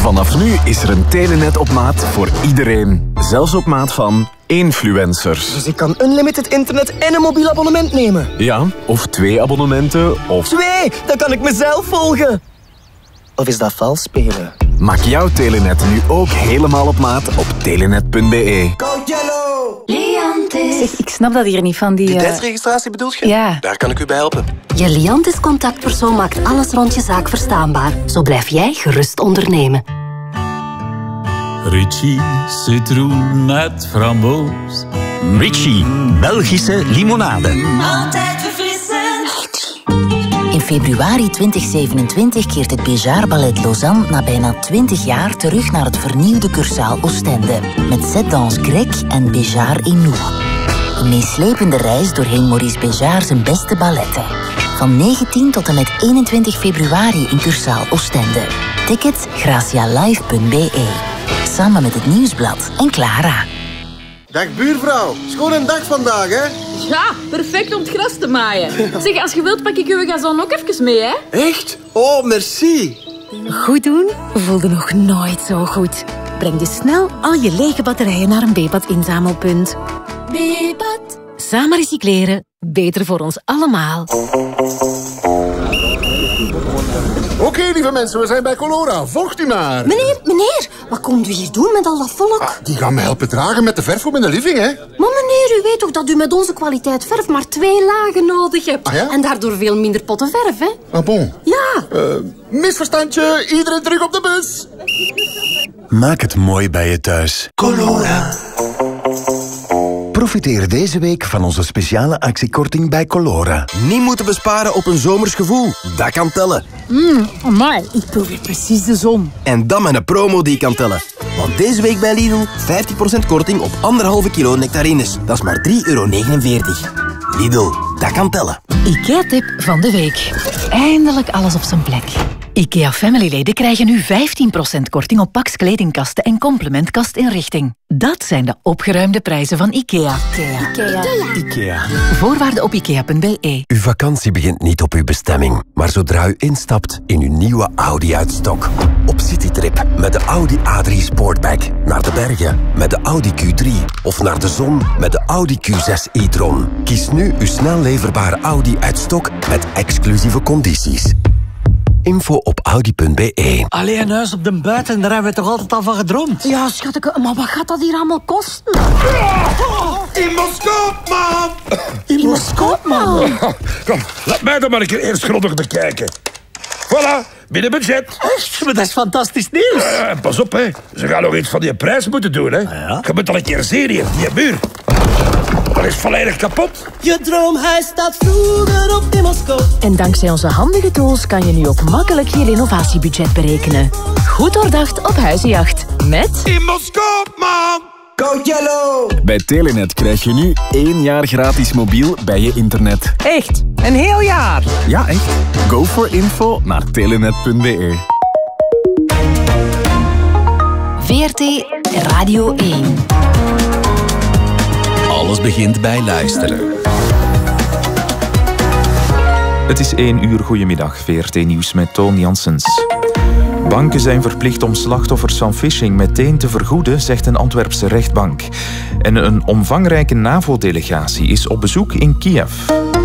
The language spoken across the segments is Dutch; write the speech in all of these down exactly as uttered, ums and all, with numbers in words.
Vanaf nu is er een Telenet op maat voor iedereen. Zelfs op maat van influencers. Dus ik kan unlimited internet en een mobiel abonnement nemen? Ja, of twee abonnementen, of... Twee! Dan kan ik mezelf volgen. Of is dat vals spelen? Maak jouw Telenet nu ook helemaal op maat op telenet punt be. Go Yellow! Liantis. Zeg, ik snap dat hier niet van die... Identiteitsregistratie bedoelt je? Ja. Daar kan ik u bij helpen. Je Liantis contactpersoon maakt alles rond je zaak verstaanbaar. Zo blijf jij gerust ondernemen. Ritchie citroen met framboos. Ritchie, Belgische limonade. Altijd verfrissend. In februari twintig zevenentwintig keert het Béjart Ballet Lausanne na bijna twintig jaar terug naar het vernieuwde Cursaal Oostende. Met Cette Danse Grecque en Béjart et nous. Een meeslepende reis doorheen Maurice Béjart zijn beste balletten. Van negentien tot en met eenentwintig februari in Cursaal Oostende. Tickets gracialive punt be. Samen met het Nieuwsblad en Clara. Dag buurvrouw, schoon een dag vandaag, hè? Ja, perfect om het gras te maaien. Zeg, als je wilt pak ik uw gazon ook even mee, hè? Echt? Oh, merci. Goed doen voelde nog nooit zo goed. Breng dus snel al je lege batterijen naar een Bepat inzamelpunt. Bepat. Samen recycleren, beter voor ons allemaal. Oké, okay, lieve mensen, we zijn bij Colora. Volgt u maar. Meneer, meneer, wat komt u hier doen met al dat volk? Ah, die gaan me helpen dragen met de verf voor mijn living, hè? Maar meneer, u weet toch dat u met onze kwaliteit verf maar twee lagen nodig hebt. Ah, ja? En daardoor veel minder potten verf, hè? Ah, bon. Ja. Uh, misverstandje, iedereen terug op de bus. Maak het mooi bij je thuis. Colora. Profiteer deze week van onze speciale actiekorting bij Colora. Niet moeten besparen op een zomers gevoel. Dat kan tellen. Mmm, amai, ik proef weer precies de zon. En dan met een promo die kan tellen. Want deze week bij Lidl vijftig procent korting op anderhalve kilo nectarines. Dat is maar drie euro negenenveertig. Lidl, dat kan tellen. IKEA-tip van de week. Eindelijk alles op zijn plek. IKEA Family-leden krijgen nu vijftien procent korting op Pax kledingkasten en complementkastinrichting. Dat zijn de opgeruimde prijzen van IKEA. IKEA. IKEA. IKEA. Voorwaarden op ikea punt be. Uw vakantie begint niet op uw bestemming, maar zodra u instapt in uw nieuwe Audi uit-stok. Op citytrip met de Audi A drie Sportback. Naar de bergen met de Audi Q drie. Of naar de zon met de Audi Q zes e-tron. Kies nu uw snel leverbare Audi uit-stok met exclusieve condities. Info op audi punt be. Allee, een huis op de buiten, daar hebben we toch altijd al van gedroomd? Ja, schatje, maar wat gaat dat hier allemaal kosten? In Moskou, man! In Moskou, man! Kom, laat mij dan maar een keer eerst grondig te kijken. Voilà, binnen budget. Echt? Maar dat is fantastisch nieuws. Uh, pas op, hè. Ze gaan nog iets van die prijs moeten doen, hè. Ah, ja? Je moet al een keer zien hier, die muur. Dat is volledig kapot. Je droomhuis staat vroeger op in Moskou. En dankzij onze handige tools kan je nu ook makkelijk je renovatiebudget berekenen. Goed doordacht op huizenjacht. Met... In Moskou, man! Go Yellow! Bij Telenet krijg je nu één jaar gratis mobiel bij je internet. Echt? Een heel jaar? Ja, echt. Go for info naar telenet punt be. V R T Radio één. Alles begint bij luisteren. Het is één uur. Goedemiddag. V R T Nieuws met Toon Janssens. Banken zijn verplicht om slachtoffers van phishing meteen te vergoeden, zegt een Antwerpse rechtbank. En een omvangrijke NAVO-delegatie is op bezoek in Kiev.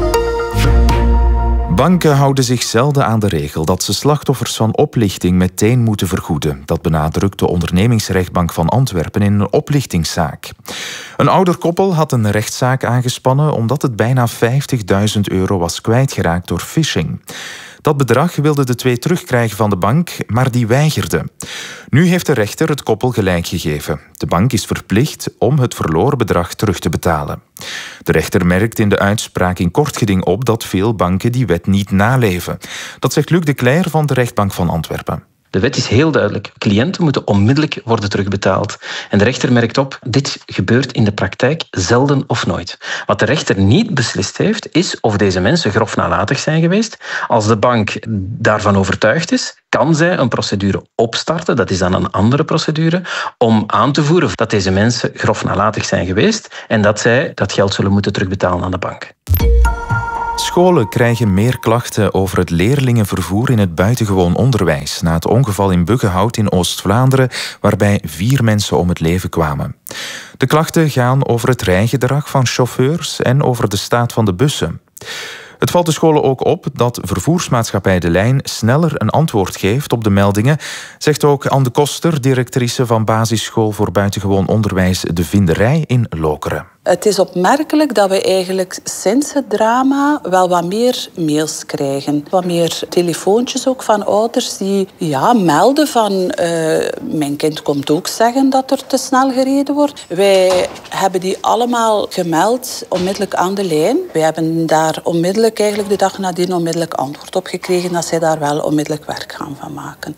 Banken houden zich zelden aan de regel dat ze slachtoffers van oplichting meteen moeten vergoeden. Dat benadrukt de ondernemingsrechtbank van Antwerpen in een oplichtingszaak. Een ouder koppel had een rechtszaak aangespannen omdat het bijna vijftigduizend euro was kwijtgeraakt door phishing. Dat bedrag wilden de twee terugkrijgen van de bank, maar die weigerde. Nu heeft de rechter het koppel gelijk gegeven. De bank is verplicht om het verloren bedrag terug te betalen. De rechter merkt in de uitspraak in kort geding op dat veel banken die wet niet naleven. Dat zegt Luc de Cler van de rechtbank van Antwerpen. De wet is heel duidelijk. Cliënten moeten onmiddellijk worden terugbetaald. En de rechter merkt op, dit gebeurt in de praktijk zelden of nooit. Wat de rechter niet beslist heeft, is of deze mensen grof nalatig zijn geweest. Als de bank daarvan overtuigd is, kan zij een procedure opstarten, dat is dan een andere procedure, om aan te voeren dat deze mensen grof nalatig zijn geweest en dat zij dat geld zullen moeten terugbetalen aan de bank. Scholen krijgen meer klachten over het leerlingenvervoer in het buitengewoon onderwijs na het ongeval in Buggenhout in Oost-Vlaanderen, waarbij vier mensen om het leven kwamen. De klachten gaan over het rijgedrag van chauffeurs en over de staat van de bussen. Het valt de scholen ook op dat vervoersmaatschappij De Lijn sneller een antwoord geeft op de meldingen, zegt ook Anne de Koster, directrice van basisschool voor buitengewoon onderwijs De Vinderij in Lokeren. Het is opmerkelijk dat we eigenlijk sinds het drama wel wat meer mails krijgen. Wat meer telefoontjes ook van ouders die ja, melden van uh, mijn kind komt ook zeggen dat er te snel gereden wordt. Wij hebben die allemaal gemeld onmiddellijk aan de lijn. Wij hebben daar onmiddellijk eigenlijk de dag nadien onmiddellijk antwoord op gekregen dat zij daar wel onmiddellijk werk gaan van maken.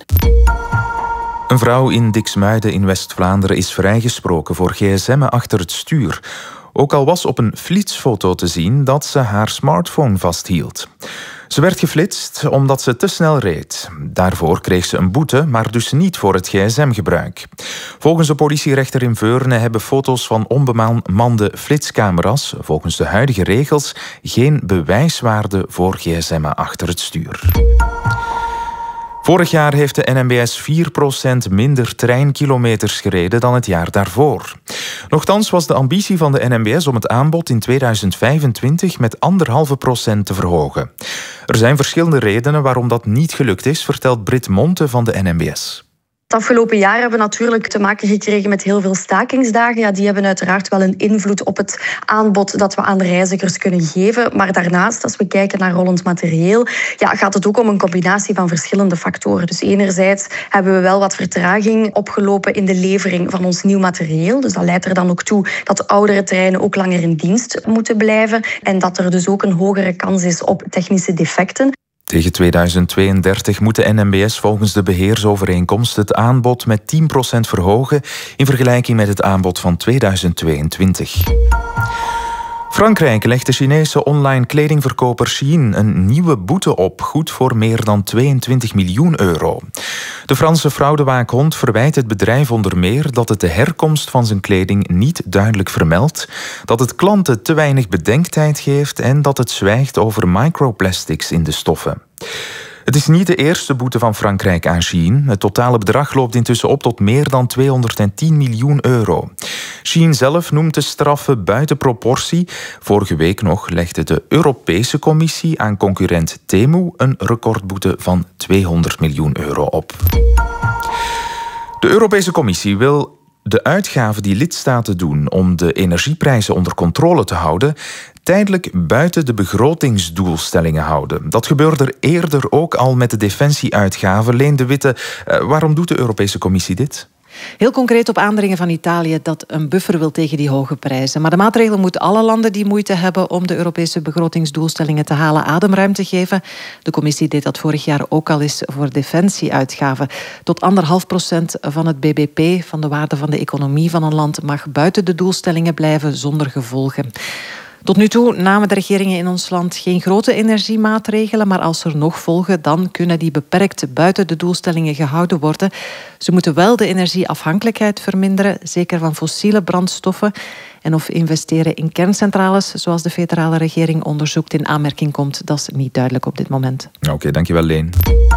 Een vrouw in Diksmuiden in West-Vlaanderen is vrijgesproken voor gsm'en achter het stuur. Ook al was op een flitsfoto te zien dat ze haar smartphone vasthield. Ze werd geflitst omdat ze te snel reed. Daarvoor kreeg ze een boete, maar dus niet voor het gsm-gebruik. Volgens de politierechter in Veurne hebben foto's van onbemande flitscamera's volgens de huidige regels geen bewijswaarde voor gsm'en achter het stuur. Vorig jaar heeft de N M B S vier procent minder treinkilometers gereden dan het jaar daarvoor. Nochtans was de ambitie van de N M B S om het aanbod in tweeduizend vijfentwintig met anderhalve procent te verhogen. Er zijn verschillende redenen waarom dat niet gelukt is, vertelt Brit Monte van de N M B S. Het afgelopen jaar hebben we natuurlijk te maken gekregen met heel veel stakingsdagen. Ja, die hebben uiteraard wel een invloed op het aanbod dat we aan de reizigers kunnen geven. Maar daarnaast, als we kijken naar rollend materieel, ja, gaat het ook om een combinatie van verschillende factoren. Dus enerzijds hebben we wel wat vertraging opgelopen in de levering van ons nieuw materieel. Dus dat leidt er dan ook toe dat de oudere treinen ook langer in dienst moeten blijven. En dat er dus ook een hogere kans is op technische defecten. Tegen tweeduizend tweeëndertig moet de N M B S volgens de beheersovereenkomst het aanbod met tien procent verhogen in vergelijking met het aanbod van tweeduizend tweeëntwintig. Frankrijk legt de Chinese online kledingverkoper Shein een nieuwe boete op, goed voor meer dan tweeëntwintig miljoen euro. De Franse fraudewaakhond verwijt het bedrijf onder meer dat het de herkomst van zijn kleding niet duidelijk vermeldt, dat het klanten te weinig bedenktijd geeft en dat het zwijgt over microplastics in de stoffen. Het is niet de eerste boete van Frankrijk aan Shein. Het totale bedrag loopt intussen op tot meer dan tweehonderdtien miljoen euro. Shein zelf noemt de straffen buiten proportie. Vorige week nog legde de Europese Commissie aan concurrent Temu een recordboete van tweehonderd miljoen euro op. De Europese Commissie wil de uitgaven die lidstaten doen om de energieprijzen onder controle te houden tijdelijk buiten de begrotingsdoelstellingen houden. Dat gebeurde eerder ook al met de defensieuitgaven. Leen de Witte, waarom doet de Europese Commissie dit? Heel concreet op aandringen van Italië dat een buffer wil tegen die hoge prijzen. Maar de maatregel moet alle landen die moeite hebben om de Europese begrotingsdoelstellingen te halen ademruimte geven. De commissie deed dat vorig jaar ook al eens voor defensieuitgaven. Tot anderhalf procent van het B B P, van de waarde van de economie van een land, mag buiten de doelstellingen blijven zonder gevolgen. Tot nu toe namen de regeringen in ons land geen grote energiemaatregelen, maar als er nog volgen, dan kunnen die beperkt buiten de doelstellingen gehouden worden. Ze moeten wel de energieafhankelijkheid verminderen, zeker van fossiele brandstoffen. En of investeren in kerncentrales, zoals de federale regering onderzoekt, in aanmerking komt, dat is niet duidelijk op dit moment. Oké, okay, dankjewel Leen.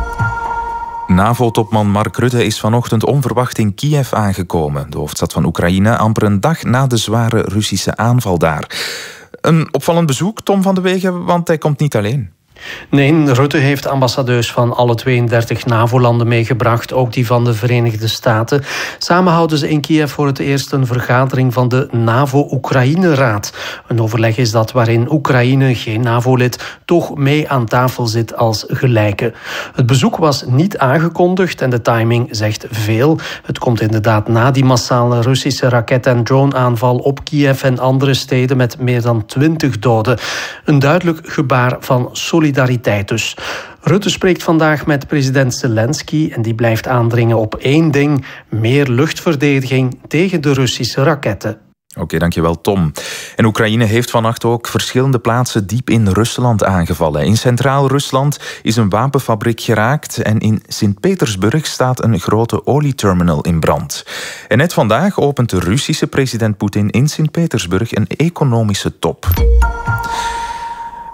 NAVO-topman Mark Rutte is vanochtend onverwacht in Kiev aangekomen, de hoofdstad van Oekraïne, amper een dag na de zware Russische aanval daar. Een opvallend bezoek, Tom van de Wegen, want hij komt niet alleen. Nee, Rutte heeft ambassadeurs van alle tweeëndertig NAVO-landen meegebracht, ook die van de Verenigde Staten. Samen houden ze in Kiev voor het eerst een vergadering van de NAVO-Oekraïne-raad. Een overleg is dat waarin Oekraïne, geen NAVO-lid, toch mee aan tafel zit als gelijke. Het bezoek was niet aangekondigd en de timing zegt veel. Het komt inderdaad na die massale Russische raket- en drone-aanval op Kiev en andere steden met meer dan twintig doden. Een duidelijk gebaar van solidariteit. Solidariteit dus. Rutte spreekt vandaag met president Zelensky en die blijft aandringen op één ding: meer luchtverdediging tegen de Russische raketten. Oké, okay, dankjewel Tom. En Oekraïne heeft vannacht ook verschillende plaatsen diep in Rusland aangevallen. In Centraal-Rusland is een wapenfabriek geraakt en in Sint-Petersburg staat een grote olieterminal in brand. En net vandaag opent de Russische president Poetin in Sint-Petersburg een economische top.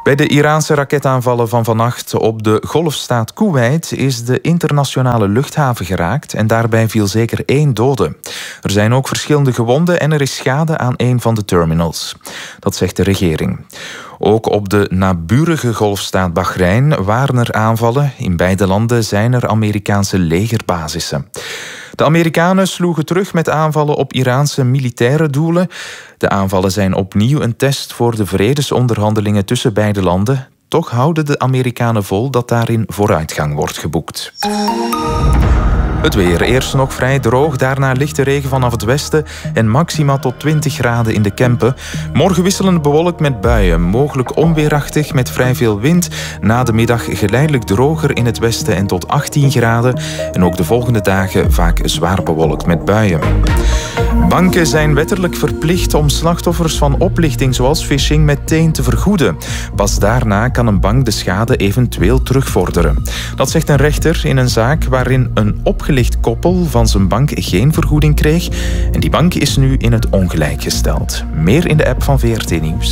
Bij de Iraanse raketaanvallen van vannacht op de golfstaat Koeweit is de internationale luchthaven geraakt en daarbij viel zeker één dode. Er zijn ook verschillende gewonden en er is schade aan een van de terminals. Dat zegt de regering. Ook op de naburige golfstaat Bahrein waren er aanvallen. In beide landen zijn er Amerikaanse legerbasissen. De Amerikanen sloegen terug met aanvallen op Iraanse militaire doelen. De aanvallen zijn opnieuw een test voor de vredesonderhandelingen tussen beide landen. Toch houden de Amerikanen vol dat daarin vooruitgang wordt geboekt. Het weer. Eerst nog vrij droog, daarna lichte regen vanaf het westen en maxima tot twintig graden in de Kempen. Morgen wisselend bewolkt met buien, mogelijk onweerachtig met vrij veel wind. Na de middag geleidelijk droger in het westen en tot achttien graden. En ook de volgende dagen vaak zwaar bewolkt met buien. Banken zijn wettelijk verplicht om slachtoffers van oplichting zoals phishing meteen te vergoeden. Pas daarna kan een bank de schade eventueel terugvorderen. Dat zegt een rechter in een zaak waarin een opgelicht koppel van zijn bank geen vergoeding kreeg. En die bank is nu in het ongelijk gesteld. Meer in de app van V R T Nieuws.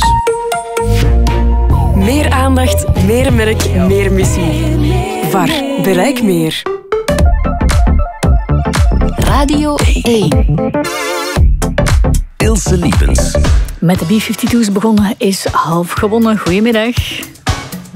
Meer aandacht, meer merk, meer missie. V A R. Bereik meer. Radio één. Ilse Liepens. Met de B vijfentwintig's begonnen is half gewonnen. Goedemiddag.